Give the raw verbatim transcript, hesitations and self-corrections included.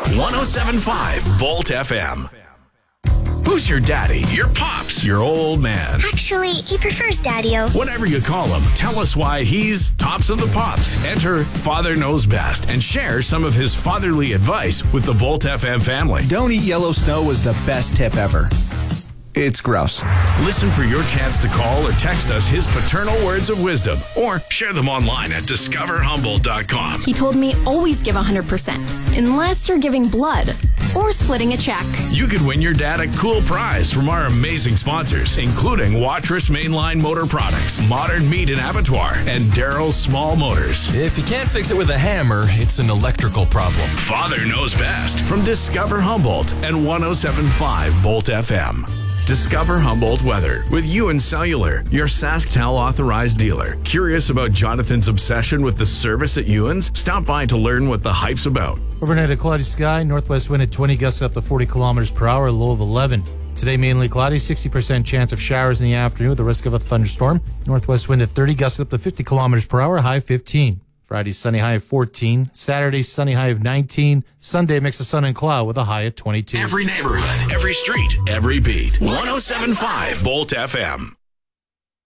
one oh seven point five Volt F M. Who's your daddy? Your pops? Your old man? Actually, he prefers Daddy-O. Whatever you call him, tell us why he's tops of the pops. Enter Father Knows Best and share some of his fatherly advice with the Volt F M family. Don't eat yellow snow was the best tip ever. It's gross. Listen for your chance to call or text us his paternal words of wisdom or share them online at discover humboldt dot com. He told me always give one hundred percent, unless you're giving blood or splitting a check. You could win your dad a cool prize from our amazing sponsors, including Watrous Mainline Motor Products, Modern Meat and Abattoir, and Darrell's Small Motors. If you can't fix it with a hammer, it's an electrical problem. Father Knows Best from Discover Humboldt and one oh seven point five Volt F M. Discover Humboldt Weather with Ewan Cellular, your SaskTel authorized dealer. Curious about Jonathan's obsession with the service at Ewan's? Stop by to learn what the hype's about. Overnight, a cloudy sky, northwest wind at twenty, gusts up to forty kilometers per hour, low of eleven. Today, mainly cloudy, sixty percent chance of showers in the afternoon with the risk of a thunderstorm. Northwest wind at thirty, gusts up to fifty kilometers per hour, high fifteen. Friday, sunny high of fourteen. Saturday, sunny high of nineteen. Sunday, mix of sun and cloud with a high of twenty-two. Every neighborhood, every street, every beat. one oh seven point five Volt F M.